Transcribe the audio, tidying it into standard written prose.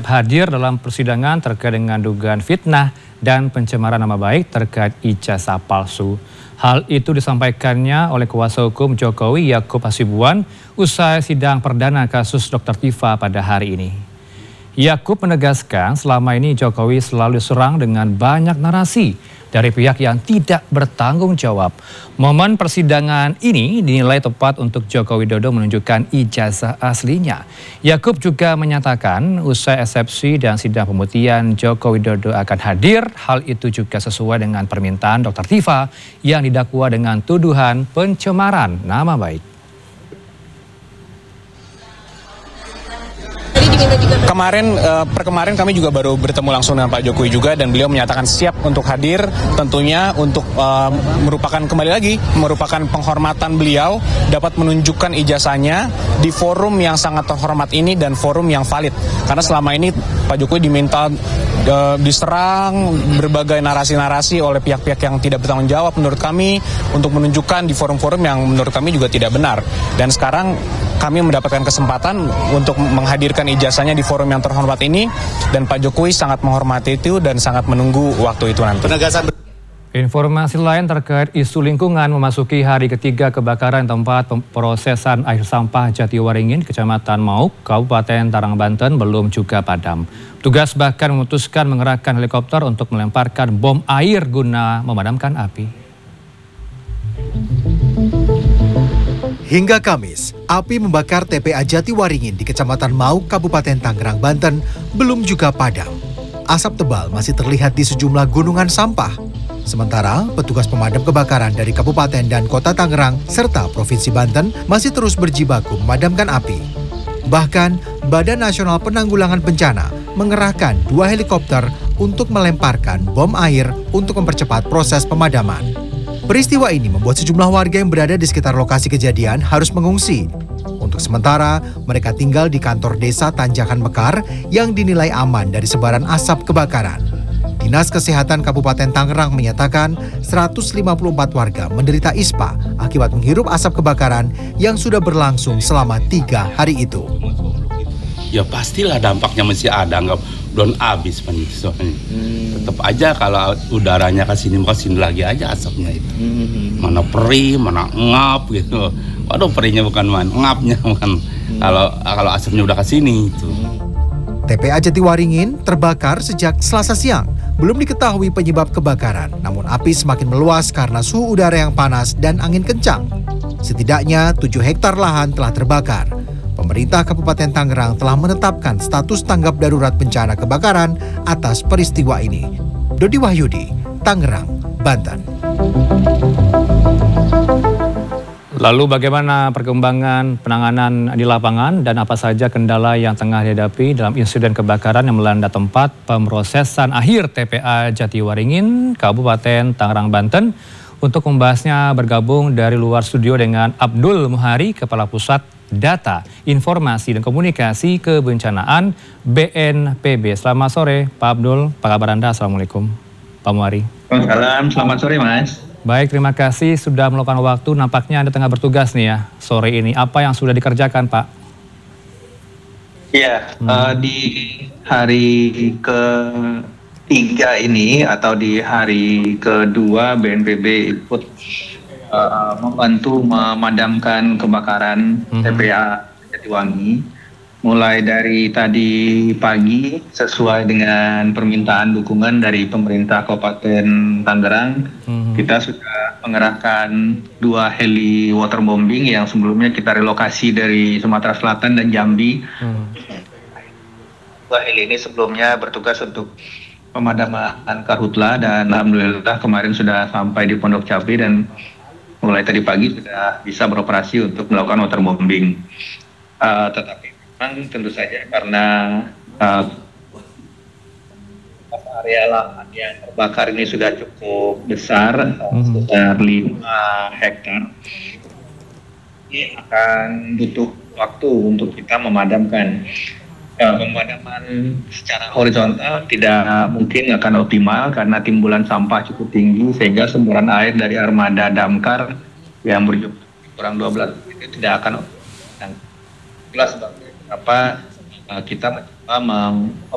hadir dalam persidangan terkait dengan dugaan fitnah dan pencemaran nama baik terkait ijazah palsu. Hal itu disampaikannya oleh kuasa hukum Jokowi Yakub Hasibuan usai sidang perdana kasus Dr. Tifa pada hari ini. Yakub menegaskan selama ini Jokowi selalu diserang dengan banyak narasi dari pihak yang tidak bertanggung jawab. Momen persidangan ini dinilai tepat untuk Joko Widodo menunjukkan ijazah aslinya. Yakub juga menyatakan usai eksepsi dan sidang pembuktian Joko Widodo akan hadir. Hal itu juga sesuai dengan permintaan Dr. Tifa yang didakwa dengan tuduhan pencemaran nama baik. Kemarin kami juga baru bertemu langsung dengan Pak Jokowi juga, dan beliau menyatakan siap untuk hadir, tentunya untuk merupakan penghormatan beliau dapat menunjukkan ijazahnya di forum yang sangat terhormat ini dan forum yang valid. Karena selama ini Pak Jokowi diminta diserang berbagai narasi-narasi oleh pihak-pihak yang tidak bertanggung jawab menurut kami untuk menunjukkan di forum-forum yang menurut kami juga tidak benar. Dan sekarang kami mendapatkan kesempatan untuk menghadirkan ijazahnya di forum yang terhormat ini, dan Pak Jokowi sangat menghormati itu dan sangat menunggu waktu itu nanti. Informasi lain terkait isu lingkungan memasuki hari ketiga kebakaran tempat pemrosesan air sampah Jatiwaringin, Kecamatan Mauk, Kabupaten Tangerang, Banten belum juga padam. Petugas bahkan memutuskan mengerahkan helikopter untuk melemparkan bom air guna memadamkan api. Hingga Kamis, api membakar TPA Jatiwaringin di Kecamatan Mauk, Kabupaten Tangerang, Banten belum juga padam. Asap tebal masih terlihat di sejumlah gunungan sampah. Sementara, petugas pemadam kebakaran dari Kabupaten dan Kota Tangerang serta Provinsi Banten masih terus berjibaku memadamkan api. Bahkan, Badan Nasional Penanggulangan Bencana mengerahkan 2 helikopter untuk melemparkan bom air untuk mempercepat proses pemadaman. Peristiwa ini membuat sejumlah warga yang berada di sekitar lokasi kejadian harus mengungsi. Untuk sementara, mereka tinggal di kantor desa Tanjakan Mekar yang dinilai aman dari sebaran asap kebakaran. Dinas Kesehatan Kabupaten Tangerang menyatakan 154 warga menderita ISPA akibat menghirup asap kebakaran yang sudah berlangsung selama 3 hari itu. Ya pastilah dampaknya masih ada, nggak belum habis soalnya. Tetap aja kalau udaranya kesini lagi aja asapnya itu. Mana perih, mana ngap gitu. Waduh, perihnya bukan ngapnya bukan. Kalau asapnya udah kesini itu. TPA Jatiwaringin terbakar sejak Selasa siang. Belum diketahui penyebab kebakaran, namun api semakin meluas karena suhu udara yang panas dan angin kencang. Setidaknya 7 hektar lahan telah terbakar. Pemerintah Kabupaten Tangerang telah menetapkan status tanggap darurat bencana kebakaran atas peristiwa ini. Dodi Wahyudi, Tangerang, Banten. Lalu bagaimana perkembangan penanganan di lapangan dan apa saja kendala yang tengah dihadapi dalam insiden kebakaran yang melanda tempat pemrosesan akhir TPA Jatiwaringin, Kabupaten Tangerang, Banten? Untuk membahasnya bergabung dari luar studio dengan Abdul Muhari, Kepala Pusat Data, Informasi dan Komunikasi Kebencanaan BNPB. Selamat sore Pak Abdul, apa kabar Anda? Assalamualaikum Pak Muhari. Waalaikumsalam, selamat sore Mas. Baik, terima kasih sudah meluangkan waktu. Nampaknya Anda tengah bertugas nih ya sore ini. Apa yang sudah dikerjakan Pak? Iya, di hari ketiga ini atau di hari kedua BNPB ikut membantu memadamkan kebakaran TPA Jatiwangi. Mulai dari tadi pagi sesuai dengan permintaan dukungan dari pemerintah Kabupaten Tangerang, kita sudah mengerahkan 2 heli waterbombing yang sebelumnya kita relokasi dari Sumatera Selatan dan Jambi. 2 heli ini sebelumnya bertugas untuk pemadaman karhutla, dan alhamdulillah kemarin sudah sampai di Pondok Cabe dan mulai tadi pagi sudah bisa beroperasi untuk melakukan waterbombing. Tetapi memang tentu saja karena area lahan yang terbakar ini sudah cukup besar, sekitar 5 hektar, ini akan butuh waktu untuk kita memadamkan. Pemadaman secara horizontal tidak mungkin akan optimal karena timbulan sampah cukup tinggi, sehingga semburan air dari armada damkar yang berjumlah kurang 12 itu tidak akan optimal. Itulah sebabnya kenapa kita mencoba